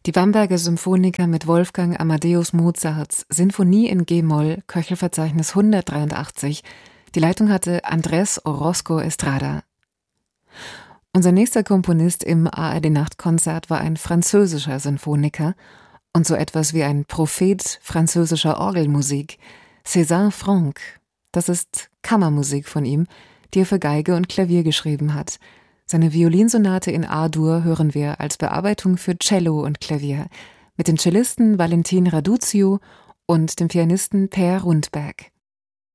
Die Bamberger Symphoniker mit Wolfgang Amadeus Mozarts Sinfonie in G-Moll, Köchelverzeichnis 183. Die Leitung hatte Andrés Orozco Estrada. Unser nächster Komponist im ARD-Nachtkonzert war ein französischer Sinfoniker und so etwas wie ein Prophet französischer Orgelmusik, César Franck. Das ist Kammermusik von ihm, die er für Geige und Klavier geschrieben hat. Seine Violinsonate in A-Dur hören wir als Bearbeitung für Cello und Klavier mit den Cellisten Valentin Raduzio und dem Pianisten Per Rundberg.